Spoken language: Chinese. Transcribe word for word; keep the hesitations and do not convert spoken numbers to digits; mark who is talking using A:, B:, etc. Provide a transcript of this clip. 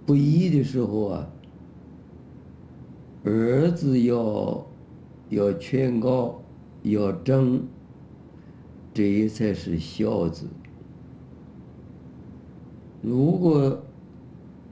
A: 不义的时候啊，儿子要要劝告，要争，这才是孝子。如果